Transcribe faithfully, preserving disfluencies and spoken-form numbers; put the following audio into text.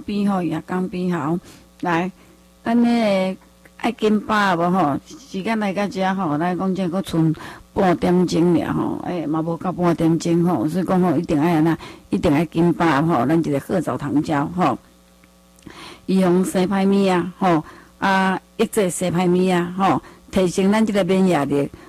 边吼，也讲边吼，来，咱呢个爱紧饱无吼？时间来到遮吼，咱讲这阁剩半点钟了吼，哎，嘛无到半点钟吼，所以讲吼，一定爱安那，一定爱紧饱吼，咱一个褐藻糖胶吼，预防生歹物啊吼，啊，抑制生歹物啊吼，提升咱即个免疫力，